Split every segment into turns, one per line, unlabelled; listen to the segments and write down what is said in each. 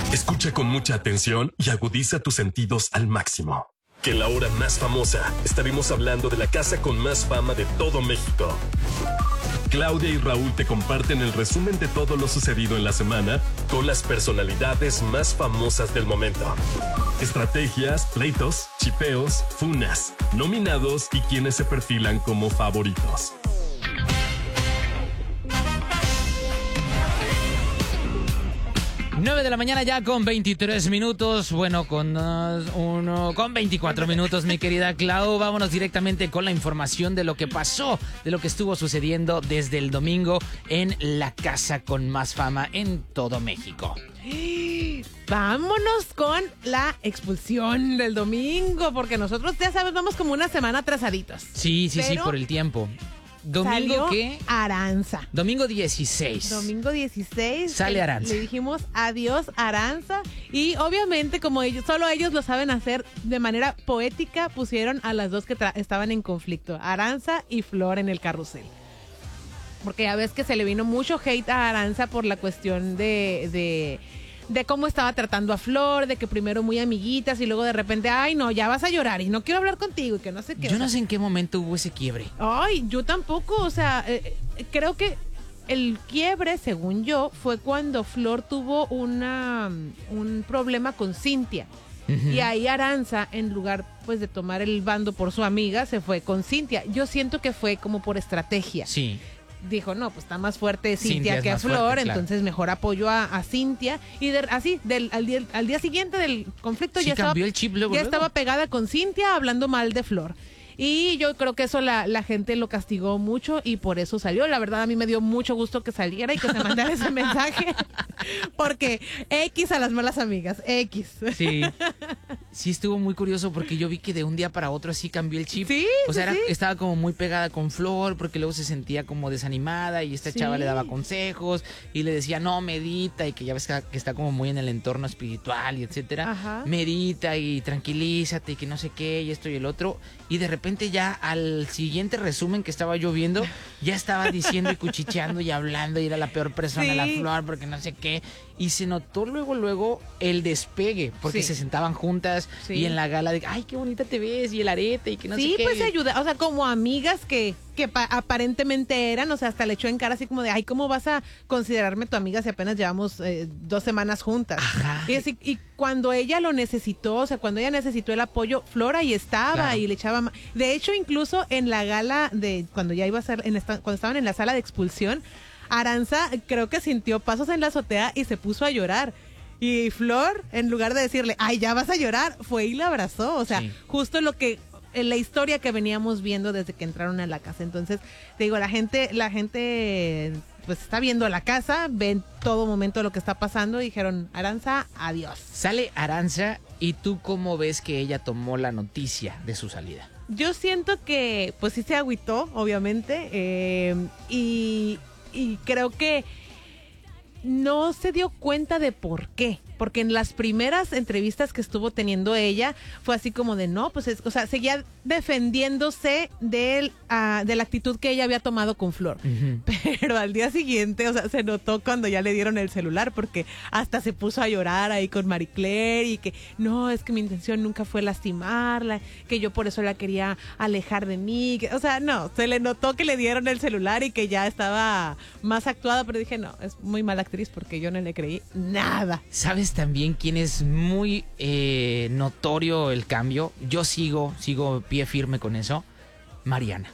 Escucha con mucha atención y agudiza tus sentidos al máximo. Que en la hora más famosa estaremos hablando de la casa con más fama de todo México. Claudia y Raúl te comparten el resumen de todo lo sucedido en la semana con las personalidades más famosas del momento. Estrategias, pleitos, chipeos, funas, nominados y quienes se perfilan como favoritos.
9 de la mañana ya con 23 minutos. Bueno, con 24 minutos, mi querida Clau. Vámonos directamente con la información de lo que pasó, de lo que estuvo sucediendo desde el domingo en la casa con más fama en todo México.
Vámonos con la expulsión del domingo, porque nosotros, ya sabes, vamos como una semana atrasaditos.
Sí, por el tiempo. ¿Domingo qué?
Aranza.
Domingo 16.
Domingo 16.
Sale Aranza.
Le dijimos adiós, Aranza. Y obviamente, como solo ellos lo saben hacer de manera poética, pusieron a las dos que estaban en conflicto, Aranza y Flor, en el carrusel. Porque ya ves que se le vino mucho hate a Aranza por la cuestión de cómo estaba tratando a Flor, de que primero muy amiguitas y luego de repente, ay no, ya vas a llorar y no quiero hablar contigo y que no sé qué.
Yo no sé en qué momento hubo ese quiebre.
Ay, yo tampoco, o sea, creo que el quiebre, según yo, fue cuando Flor tuvo un problema con Cintia. Uh-huh. Y ahí Aranza, en lugar pues de tomar el bando por su amiga, se fue con Cintia. Yo siento que fue como por estrategia.
Sí.
Dijo, no, pues está más fuerte Cintia que Flor, fuerte, claro. Entonces mejor apoyo a Cintia. Y al día siguiente del conflicto
sí, cambió el chip luego.
Estaba pegada con Cintia hablando mal de Flor. Y yo creo que eso la gente lo castigó mucho y por eso salió. La verdad, a mí me dio mucho gusto que saliera y que se mandara ese mensaje. Porque X a las malas amigas, X.
Sí, estuvo muy curioso porque yo vi que de un día para otro así cambió el chip.
Sí,
o sea, estaba como muy pegada con Flor porque luego se sentía como desanimada y esta chava le daba consejos y le decía, no, medita, y que ya ves que está como muy en el entorno espiritual y etcétera.
Ajá.
Medita y tranquilízate y que no sé qué y esto y el otro. Y de repente ya al siguiente resumen que estaba yo viendo, ya estaba diciendo y cuchicheando y hablando y era la peor persona la Flor porque no sé qué. Y se notó luego el despegue porque se sentaban juntas y en la gala de, ay, qué bonita te ves y el arete y que no sé qué.
Sí, pues se ayuda, o sea, como amigas que aparentemente eran, o sea, hasta le echó en cara así como de, ay, ¿cómo vas a considerarme tu amiga si apenas llevamos 2 semanas juntas?
Ajá.
Y cuando ella lo necesitó, o sea, cuando ella necesitó el apoyo, Flor ahí estaba, claro. Y le echaba. De hecho, incluso en la gala de cuando ya iba a ser, cuando estaban en la sala de expulsión, Aranza creo que sintió pasos en la azotea y se puso a llorar. Y Flor, en lugar de decirle, ay, ya vas a llorar, fue y la abrazó. O sea, justo la historia que veníamos viendo desde que entraron a la casa. Entonces, te digo, la gente pues está viendo la casa, ven todo momento lo que está pasando y dijeron, Aranza, adiós.
Sale Aranza y tú cómo ves que ella tomó la noticia de su salida.
Yo siento que pues sí se agüitó, obviamente, y creo que no se dio cuenta de por qué. Porque en las primeras entrevistas que estuvo teniendo ella, fue así como de no, pues o sea, seguía defendiéndose de la actitud que ella había tomado con Flor. Uh-huh. Pero al día siguiente, o sea, se notó cuando ya le dieron el celular, porque hasta se puso a llorar ahí con Marie Claire y que no, es que mi intención nunca fue lastimarla, que yo por eso la quería alejar de mí. O sea, no, se le notó que le dieron el celular y que ya estaba más actuada, pero dije, no, es muy mala actriz porque yo no le creí nada.
¿Sabes también quién es muy notorio el cambio? Yo sigo pie firme con eso. Mariana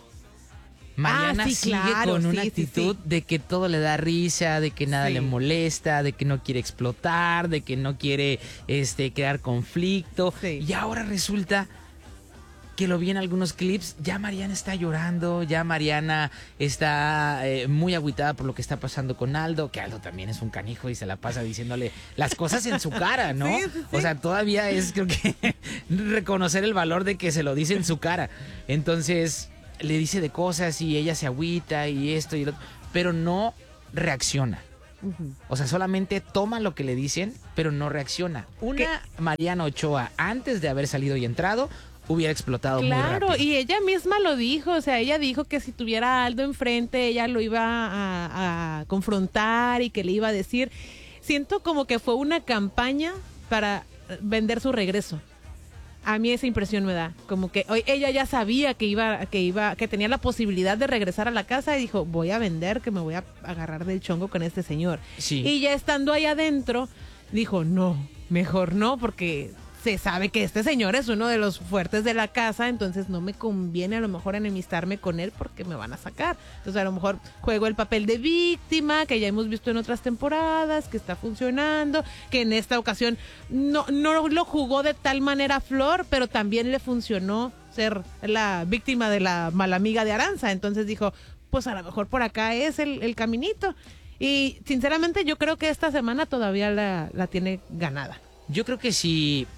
sigue con una actitud de que todo le da risa, de que nada le molesta, de que no quiere explotar, de que no quiere crear conflicto. Y ahora resulta que lo vi en algunos clips, ya Mariana está llorando, ya Mariana está muy agüitada por lo que está pasando con Aldo, que Aldo también es un canijo y se la pasa diciéndole las cosas en su cara, ¿no? Sí. O sea, todavía es, creo que, reconocer el valor de que se lo dice en su cara. Entonces, le dice de cosas y ella se agüita y esto y lo otro, pero no reacciona. Uh-huh. O sea, solamente toma lo que le dicen, pero no reacciona. Mariana Ochoa, antes de haber salido y entrado, hubiera explotado muy rápido.
Claro, y ella misma lo dijo, o sea, ella dijo que si tuviera a Aldo enfrente, ella lo iba a confrontar y que le iba a decir. siento como que fue una campaña para vender su regreso. A mí esa impresión me da, como que ella ya sabía que tenía la posibilidad de regresar a la casa y dijo, voy a vender, que me voy a agarrar del chongo con este señor.
Sí.
Y ya estando ahí adentro, dijo, no, mejor no, porque se sabe que este señor es uno de los fuertes de la casa, entonces no me conviene a lo mejor enemistarme con él porque me van a sacar. Entonces a lo mejor juego el papel de víctima, que ya hemos visto en otras temporadas, que está funcionando, que en esta ocasión no lo jugó de tal manera Flor, pero también le funcionó ser la víctima de la mala amiga de Aranza. Entonces dijo, pues a lo mejor por acá es el caminito. Y sinceramente yo creo que esta semana todavía la tiene ganada.
Yo creo que si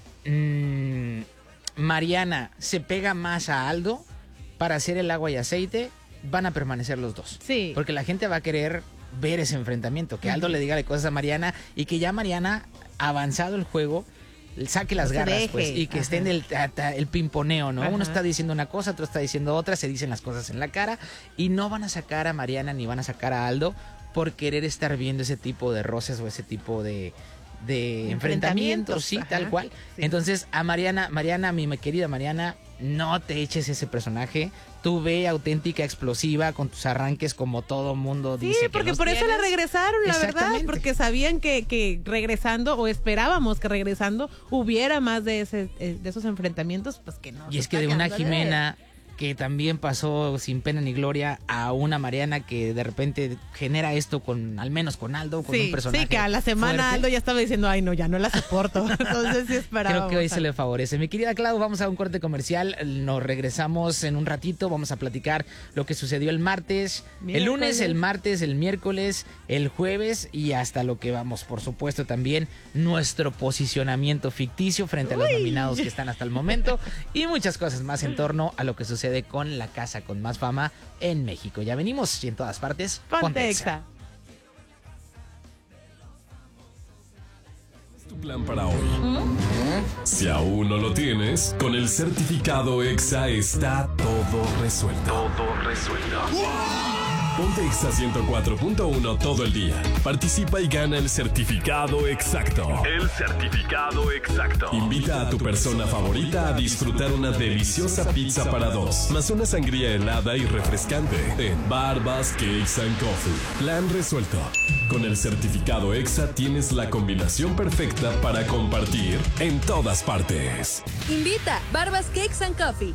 Mariana se pega más a Aldo para hacer el agua y aceite, van a permanecer los dos.
Sí.
Porque la gente va a querer ver ese enfrentamiento, que Aldo le diga cosas a Mariana y que ya Mariana, avanzado el juego, saque las garras, pues, y que esté en el pimponeo, ¿no? Ajá. Uno está diciendo una cosa, otro está diciendo otra, se dicen las cosas en la cara y no van a sacar a Mariana ni van a sacar a Aldo por querer estar viendo ese tipo de roces o ese tipo de enfrentamientos, sí, tal cual. Sí. Entonces, a Mariana, mi querida Mariana, no te eches ese personaje. Tú ve auténtica, explosiva, con tus arranques como todo mundo dice.
Sí, porque por eso la regresaron, la verdad, porque sabían que regresando, o esperábamos que regresando, hubiera más de esos enfrentamientos, pues que no.
Y es que de una Jimena que también pasó sin pena ni gloria a una Mariana que de repente genera esto al menos con Aldo, con un personaje.
Sí, que a la semana fuerte. Aldo ya estaba diciendo, ay no, ya no la soporto. Entonces sí esperábamos.
Creo que hoy se le favorece. Mi querida Clau, vamos a un corte comercial, nos regresamos en un ratito, vamos a platicar lo que sucedió el martes, el lunes, el martes, el miércoles, el jueves y hasta lo que vamos, por supuesto, también nuestro posicionamiento ficticio frente a los nominados que están hasta el momento y muchas cosas más en torno a lo que sucede con la casa con más fama en México. Ya venimos y en todas partes.
Ponte Exa.
¿Cuál es tu plan para hoy? Si aún no lo tienes, con el certificado Exa está todo resuelto. Todo resuelto. Ponte Exa 104.1 todo el día. Participa y gana el certificado exacto. El certificado exacto. Invita a tu persona favorita a disfrutar una deliciosa pizza para dos, más una sangría helada y refrescante en Barbas Cakes and Coffee. Plan resuelto. Con el certificado Exa tienes la combinación perfecta para compartir en todas partes.
Invita Barbas Cakes and Coffee.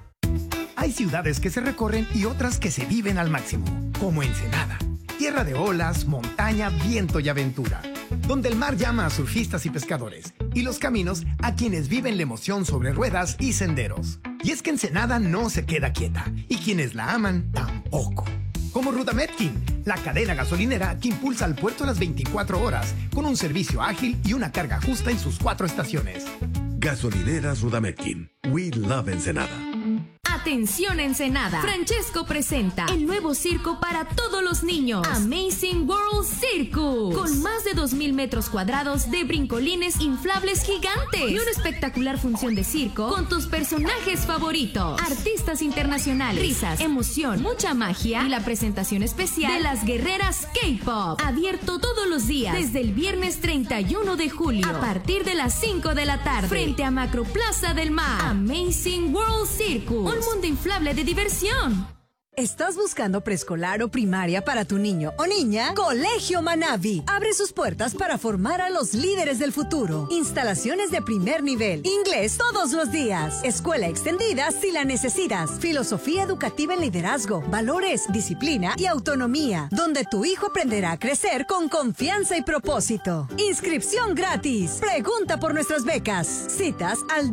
Hay ciudades que se recorren y otras que se viven al máximo, como Ensenada, tierra de olas, montaña, viento y aventura, donde el mar llama a surfistas y pescadores, y los caminos a quienes viven la emoción sobre ruedas y senderos. Y es que Ensenada no se queda quieta, y quienes la aman tampoco. Como Rudametkin, la cadena gasolinera que impulsa al puerto a las 24 horas, con un servicio ágil y una carga justa en sus 4 estaciones.
Gasolineras Rudametkin. We love Ensenada.
Atención Ensenada, Francesco presenta el nuevo circo para todos los niños, Amazing World Circus, con más de 2,000 metros cuadrados de brincolines inflables gigantes y una espectacular función de circo con tus personajes favoritos, artistas internacionales, risas, emoción, mucha magia y la presentación especial de las guerreras K-Pop, abierto todos los días desde el viernes 31 de julio a partir de las 5 de la tarde frente a Macroplaza del Mar. Amazing World Circus, un mundo inflable de diversión.
¿Estás buscando preescolar o primaria para tu niño o niña? Colegio Manavi abre sus puertas para formar a los líderes del futuro. Instalaciones de primer nivel, inglés todos los días, escuela extendida si la necesitas, filosofía educativa en liderazgo, valores, disciplina y autonomía, donde tu hijo aprenderá a crecer con confianza y propósito. Inscripción gratis. Pregunta por nuestras becas. Citas al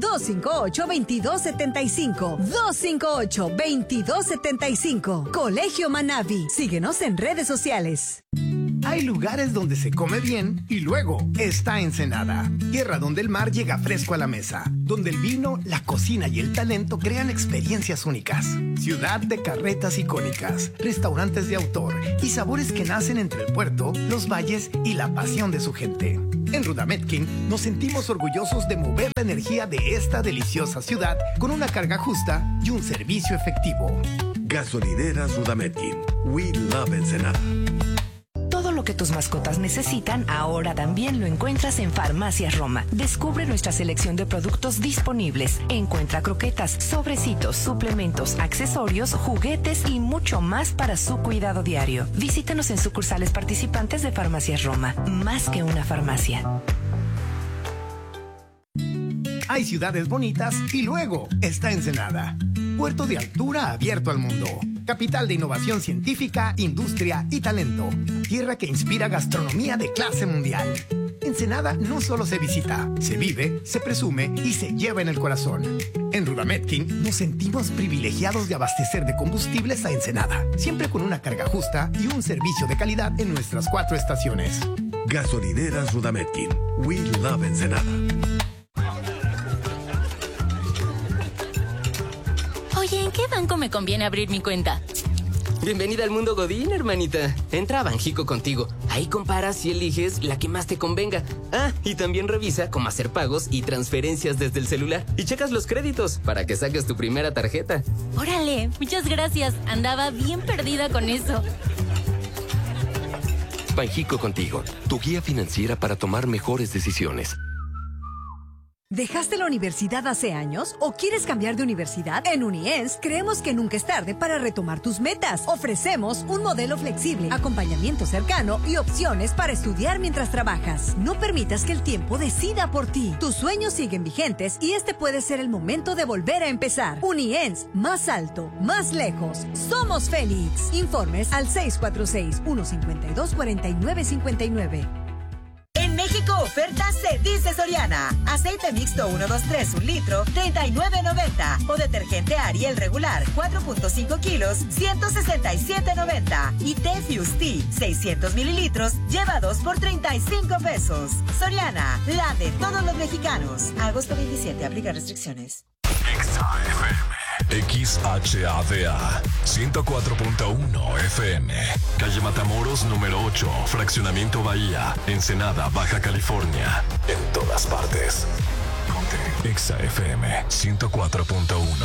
258-2275. 258-2275. Colegio Manavi. Síguenos en redes sociales.
Hay lugares donde se come bien y luego está Ensenada, tierra donde el mar llega fresco a la mesa, donde el vino, la cocina y el talento crean experiencias únicas. Ciudad de carretas icónicas, restaurantes de autor y sabores que nacen entre el puerto, los valles y la pasión de su gente. En Rudametkin nos sentimos orgullosos de mover la energía de esta deliciosa ciudad con una carga justa y un servicio efectivo.
Gasolineras Rudametkin. We love Ensenada.
Todo lo
lo que tus mascotas necesitan, ahora también lo encuentras en Farmacias Roma. Descubre nuestra selección de productos disponibles. Encuentra croquetas, sobrecitos, suplementos, accesorios, juguetes y mucho más para su cuidado diario. Visítanos en sucursales participantes de Farmacias Roma. Más que una farmacia.
Hay ciudades bonitas y luego está Ensenada. Puerto de altura abierto al mundo. Capital de innovación científica, industria y talento. Tierra que inspira gastronomía de clase mundial. Ensenada no solo se visita, se vive, se presume y se lleva en el corazón. En Rudametkin nos sentimos privilegiados de abastecer de combustibles a Ensenada, siempre con una carga justa y un servicio de calidad en nuestras 4 estaciones.
Gasolineras Rudametkin. We love Ensenada.
Oye, ¿en qué banco me conviene abrir mi cuenta?
Bienvenida al mundo Godín, hermanita. Entra a Banjico Contigo. Ahí comparas y eliges la que más te convenga. Ah, y también revisa cómo hacer pagos y transferencias desde el celular. Y checas los créditos para que saques tu primera tarjeta.
Órale, muchas gracias. Andaba bien perdida con eso.
Banjico Contigo, tu guía financiera para tomar mejores decisiones.
¿Dejaste la universidad hace años o quieres cambiar de universidad? En Uniens creemos que nunca es tarde para retomar tus metas. Ofrecemos un modelo flexible, acompañamiento cercano y opciones para estudiar mientras trabajas. No permitas que el tiempo decida por ti. Tus sueños siguen vigentes y este puede ser el momento de volver a empezar. Uniens, más alto, más lejos. Somos Félix. Informes al 646-152-4959.
En México, oferta se dice Soriana. Aceite mixto 123 1 litro, $39.90. O detergente Ariel regular, 4.5 kilos, $167.90. Y té Fuse Tea, 600 mililitros, lleva 2 por $35. Soriana, la de todos los mexicanos. Agosto 27, aplica restricciones.
XHADA 104.1 FM. Calle Matamoros, número 8, Fraccionamiento Bahía, Ensenada, Baja California. En todas partes. Ponte XFM 104.1.